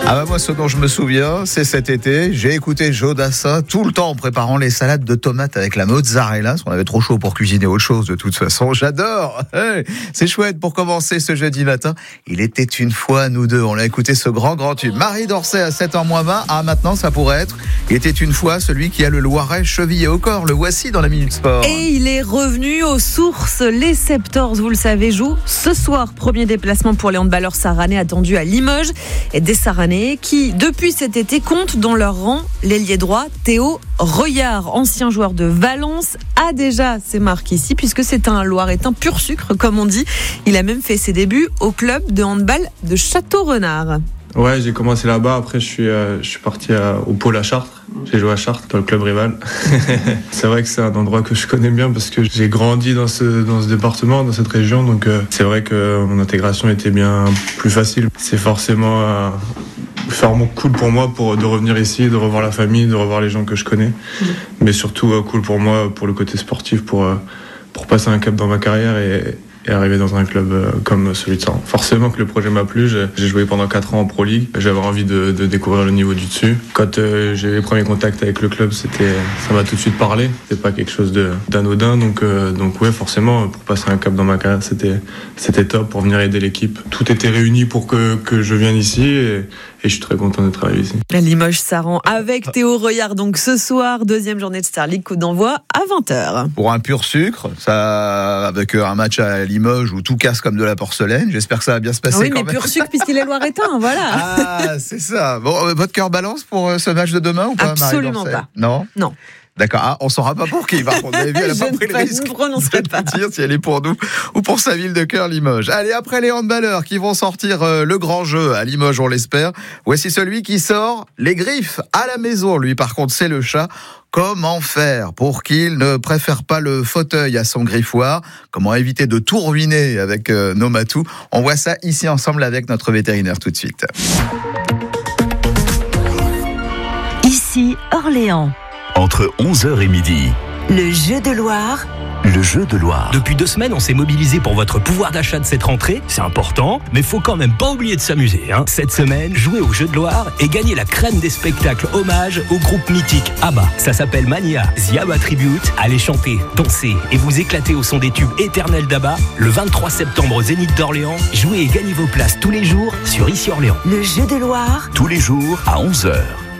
Ah bah moi, ce dont je me souviens, c'est cet été, j'ai écouté Joe Dassin tout le temps en préparant les salades de tomates avec la mozzarella, parce qu'on avait trop chaud pour cuisiner autre chose de toute façon. J'adore. Hey, c'est chouette pour commencer ce jeudi matin. Il était une fois, nous deux, on a écouté ce grand tube. Marie Dorcet à 7h-20. Ah, maintenant, ça pourrait être Il était une fois celui qui a le Loiret chevillé au corps. Le voici dans la Minute Sport. Et il est revenu aux sources. Les Septors, vous le savez, jouent ce soir. Premier déplacement pour les handballeurs saranais attendus à Limoges. Et des Saranais qui, depuis cet été, comptent dans leur rang l'ailier droit Théo Reuillard, ancien joueur de Valence, a déjà ses marques ici puisque c'est un Loiretain pur sucre, comme on dit. Il a même fait ses débuts au club de handball de Château-Renard. Ouais, j'ai commencé là-bas. Après, je suis parti au pôle à Chartres. J'ai joué à Chartres, dans le club rival. C'est vrai que c'est un endroit que je connais bien parce que j'ai grandi dans ce département, dans cette région. Donc, c'est vrai que mon intégration était bien plus facile. C'est forcément vraiment cool pour moi de revenir ici, de revoir la famille, de revoir les gens que je connais. Mais surtout cool pour moi, pour le côté sportif, pour passer un cap dans ma carrière et arriver dans un club comme celui de Saran. Forcément que le projet m'a plu, j'ai joué pendant 4 ans en Pro League, j'avais envie de découvrir le niveau du dessus. Quand j'ai eu les premiers contacts avec le club, ça m'a tout de suite parlé, c'était pas quelque chose d'anodin, donc ouais, forcément, pour passer un cap dans ma carrière, c'était top pour venir aider l'équipe. Tout était réuni pour que je vienne ici et je suis très content d'être arrivé ici. Limoges-Saran avec Théo Reuillard, donc ce soir, deuxième journée de Star League, coup d'envoi à 20h. Pour un pur sucre, ça, avec un match à Limoges où tout casse comme de la porcelaine, j'espère que ça va bien se passer. Oui, quand mais même. pur sucre puisqu'il est Loiretain, voilà. Ah, c'est ça. Bon, votre cœur balance pour ce match de demain ou pas, Absolument Marie Dorcet ? pas. Non. D'accord. Ah, on ne saura pas pour qui. Par contre, vous avez vu, elle n'a pas pris le risque de dire si elle est pour nous ou pour sa ville de cœur, Limoges. Allez, après les handballeurs qui vont sortir le grand jeu à Limoges, on l'espère, voici celui qui sort les griffes à la maison. Lui, par contre, c'est le chat. Comment faire pour qu'il ne préfère pas le fauteuil à son griffoir ? Comment éviter de tout ruiner avec nos matous ? On voit ça ici ensemble avec notre vétérinaire tout de suite. Ici, Orléans. Entre 11h et midi. Le jeu de Loire. Le jeu de Loire. Depuis 2 semaines, on s'est mobilisé pour votre pouvoir d'achat de cette rentrée. C'est important, mais faut quand même pas oublier de s'amuser. Cette semaine, jouez au jeu de Loire et gagnez la crème des spectacles hommage au groupe mythique ABBA. Ça s'appelle Mania, The ABBA Tribute. Allez chanter, danser et vous éclater au son des tubes éternels d'ABBA. Le 23 septembre au Zénith d'Orléans. Jouez et gagnez vos places tous les jours sur Ici Orléans. Le jeu de Loire. Tous les jours à 11h.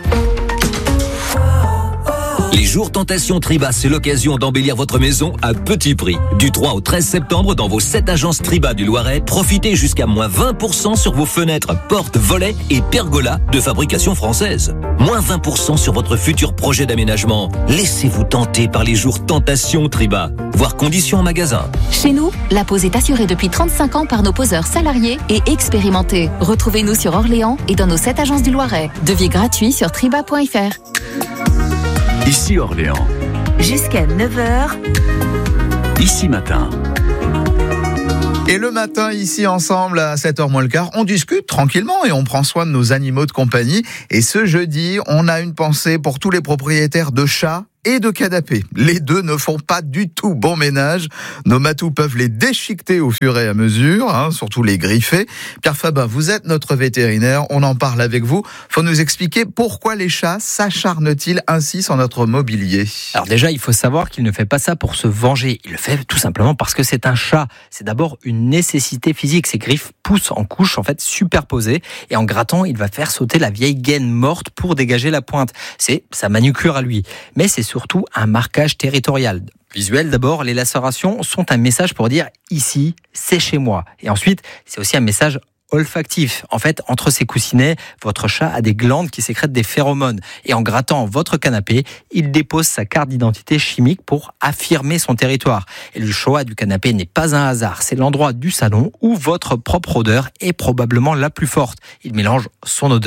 Les jours Tentation Triba, c'est l'occasion d'embellir votre maison à petit prix. Du 3 au 13 septembre, dans vos 7 agences Triba du Loiret, profitez jusqu'à moins 20% sur vos fenêtres, portes, volets et pergolas de fabrication française. Moins 20% sur votre futur projet d'aménagement. Laissez-vous tenter par les jours Tentation Triba. Voir conditions en magasin. Chez nous, la pose est assurée depuis 35 ans par nos poseurs salariés et expérimentés. Retrouvez-nous sur Orléans et dans nos 7 agences du Loiret. Devis gratuit sur triba.fr. Ici Orléans. Jusqu'à 9h. Ici matin. Et le matin, ici, ensemble, à 7h moins le quart, on discute tranquillement et on prend soin de nos animaux de compagnie. Et ce jeudi, on a une pensée pour tous les propriétaires de chats et de canapés. Les deux ne font pas du tout bon ménage. Nos matous peuvent les déchiqueter au fur et à mesure, surtout les griffer. Pierre Fabin, vous êtes notre vétérinaire, on en parle avec vous. Faut nous expliquer pourquoi les chats s'acharnent-ils ainsi sur notre mobilier. Alors déjà, il faut savoir qu'il ne fait pas ça pour se venger. Il le fait tout simplement parce que c'est un chat. C'est d'abord une nécessité physique. Ses griffes poussent en couches, en fait, superposées. Et en grattant, il va faire sauter la vieille gaine morte pour dégager la pointe. C'est sa manucure à lui. Mais c'est surtout un marquage territorial. Visuel d'abord, les lacérations sont un message pour dire ici, c'est chez moi. Et ensuite, c'est aussi un message olfactif. En fait, entre ses coussinets, votre chat a des glandes qui sécrètent des phéromones. Et en grattant votre canapé, il dépose sa carte d'identité chimique pour affirmer son territoire. Et le choix du canapé n'est pas un hasard. C'est l'endroit du salon où votre propre odeur est probablement la plus forte. Il mélange son odeur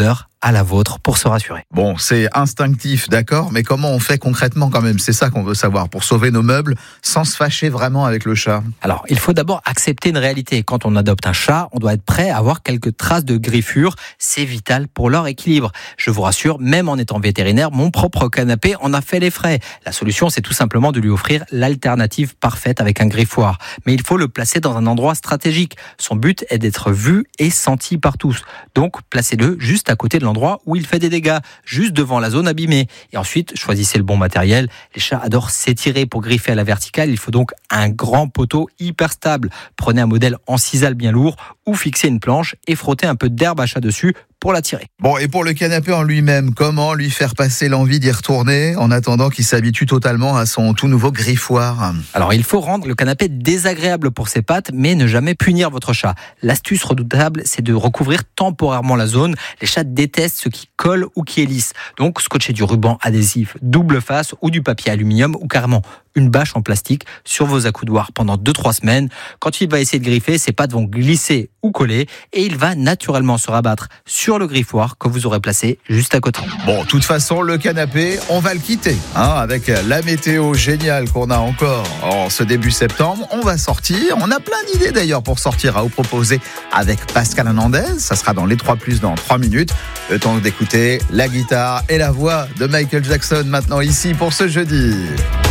à la vôtre pour se rassurer. Bon, c'est instinctif, d'accord, mais comment on fait concrètement quand même? C'est ça qu'on veut savoir, pour sauver nos meubles sans se fâcher vraiment avec le chat. Alors, il faut d'abord accepter une réalité. Quand on adopte un chat, on doit être prêt à avoir quelques traces de griffures. C'est vital pour leur équilibre. Je vous rassure, même en étant vétérinaire, mon propre canapé en a fait les frais. La solution, c'est tout simplement de lui offrir l'alternative parfaite avec un griffoir. Mais il faut le placer dans un endroit stratégique. Son but est d'être vu et senti par tous. Donc, placez-le juste à côté de l'endroit où il fait des dégâts, juste devant la zone abîmée. Et ensuite, choisissez le bon matériel. Les chats adorent s'étirer pour griffer à la verticale. Il faut donc un grand poteau hyper stable. Prenez un modèle en sisal bien lourd ou fixez une planche et frottez un peu d'herbe à chat dessus pour la tirer. Bon, et pour le canapé en lui-même, comment lui faire passer l'envie d'y retourner en attendant qu'il s'habitue totalement à son tout nouveau griffoir? Alors, il faut rendre le canapé désagréable pour ses pattes, mais ne jamais punir votre chat. L'astuce redoutable, c'est de recouvrir temporairement la zone. Les chats détestent ce qui colle ou qui est lisse. Donc, scotchez du ruban adhésif double face ou du papier aluminium ou carrément une bâche en plastique sur vos accoudoirs pendant 2-3 semaines. Quand il va essayer de griffer, ses pattes vont glisser ou coller et il va naturellement se rabattre sur le griffoir que vous aurez placé juste à côté. Bon, de toute façon, le canapé, on va le quitter, avec la météo géniale qu'on a encore en ce début septembre. On va sortir. On a plein d'idées d'ailleurs pour sortir à vous proposer avec Pascal Hernandez. Ça sera dans les 3+ dans 3 minutes. Le temps d'écouter la guitare et la voix de Michael Jackson maintenant ici pour ce jeudi.